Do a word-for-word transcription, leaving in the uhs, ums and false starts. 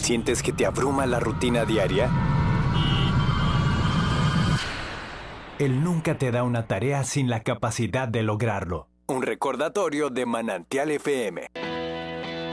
¿Sientes que te abruma la rutina diaria? Él nunca te da una tarea sin la capacidad de lograrlo. Un recordatorio de Manantial F M.